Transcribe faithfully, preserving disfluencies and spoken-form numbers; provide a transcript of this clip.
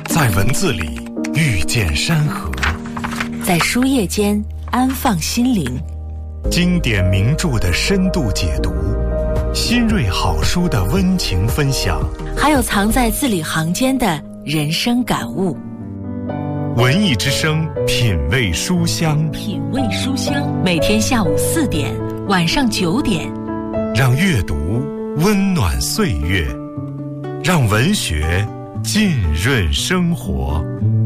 在文字里遇见山河， 在书页间安放心灵。 经典名著的深度解读，新锐好书的温情分享， 还有藏在字里行间的人生感悟。 文艺之声，品味书香， 品味书香，每天下午四点，晚上九点， 让阅读温暖岁月，让文学浸润生活。